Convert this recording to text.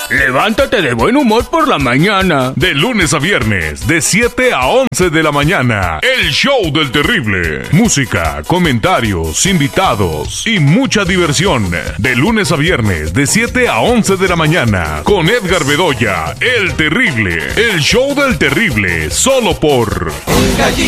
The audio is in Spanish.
Levántate de buen humor por la mañana. De lunes a viernes, de 7 a 11 de la mañana. El show del terrible. Música, comentarios, invitados y mucha diversión. De lunes a viernes, de 7 a 11 de la mañana. Con Edgar Bedoya, el terrible. El show del terrible, solo por... Un gallito